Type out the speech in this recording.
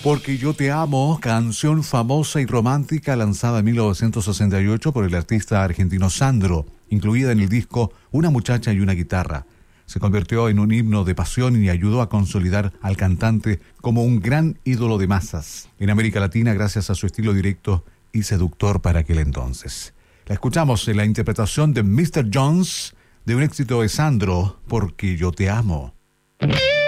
Porque yo te amo, canción famosa y romántica lanzada en 1968 por el artista argentino Sandro, incluida en el disco Una muchacha y una guitarra. Se convirtió en un himno de pasión y ayudó a consolidar al cantante como un gran ídolo de masas en América Latina gracias a su estilo directo y seductor para aquel entonces. La escuchamos en la interpretación de Mr. Jones de un éxito de Sandro, Porque yo te amo.